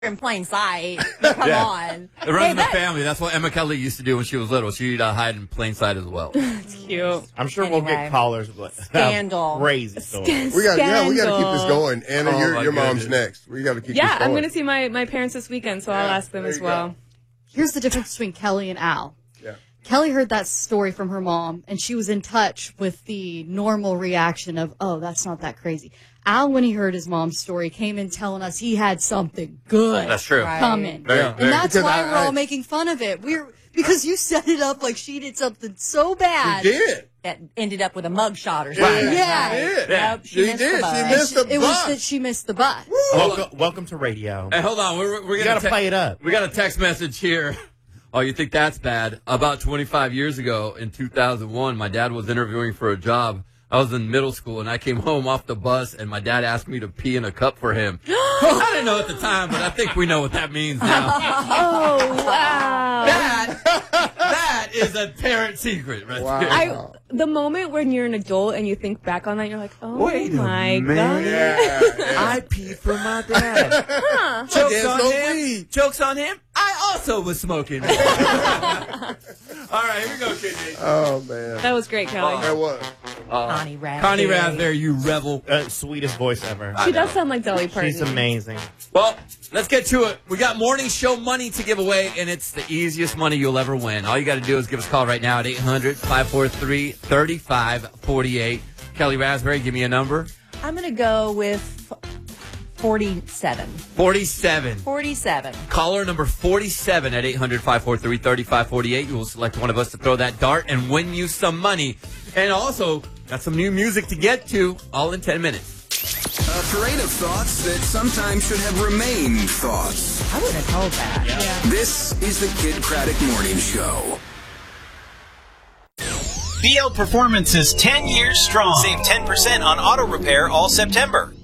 in plain sight. Come on. It runs in the family. That's what Emma Kelly used to do when she was little. She'd hide in plain sight as well. It's cute. I'm sure we'll get callers. But Scandal. Crazy story. We got to keep this going. Anna, Oh, your my mom's goodness. next. We got to keep Yeah, this going. I'm going to see my parents this weekend, so I'll ask them there as you well. go. Here's the difference between Kelly and Al. Yeah. Kelly heard that story from her mom, and she was in touch with the normal reaction of, oh, that's not that crazy. Al, when he heard his mom's story, came in telling us he had something good That's true. coming. Very, And very- that's Because why we're all making fun of it. Because you set it up like she did something so bad. She did. That ended up with a mugshot or something. Yeah. Right? She did. Yep, She missed did. the bus. She missed the It was bus. that she missed the bus. Welcome to radio. Hey, hold on. We're You gonna got to play it up. We got a text message here. Oh, you think that's bad? About 25 years ago in 2001, my dad was interviewing for a job. I was in middle school, and I came home off the bus, and my dad asked me to pee in a cup for him. I didn't know at the time, but I think we know what that means now. Oh, wow. That is a parent secret right Wow. there. The moment when you're an adult and you think back on that, you're like, oh, Wait a my minute. God. Yeah. I peed for my dad. Jokes Dad's on no him. weed. Jokes on him. I also was smoking. All right, here we go, KJ. Oh, man. That was great, Kelly. That was. Connie Raspberry. Connie Raspberry, you rebel. Sweetest voice ever. She does sound like Dolly Parton. She's amazing. Well, let's get to it. We got morning show money to give away, and it's the easiest money you'll ever win. All you got to do is give us a call right now at 800-543-3548. Kelly Raspberry, give me a number. I'm going to go with 47. 47. 47. Caller number 47 at 800-543-3548. You will select one of us to throw that dart and win you some money. And also, got some new music to get to, all in 10 minutes. A parade of thoughts that sometimes should have remained thoughts. I wouldn't have told that. Yeah. This is the Kid Craddock Morning Show. BL Performance is 10 years strong. Save 10% on auto repair all September.